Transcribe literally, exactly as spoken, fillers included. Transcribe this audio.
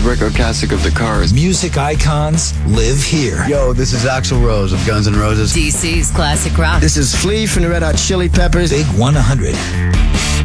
record classic of the Cars. Music icons live here. Yo, this is Axl Rose of Guns N' Roses. D C's classic rock. This is Flea from the Red Hot Chili Peppers. Big one hundred.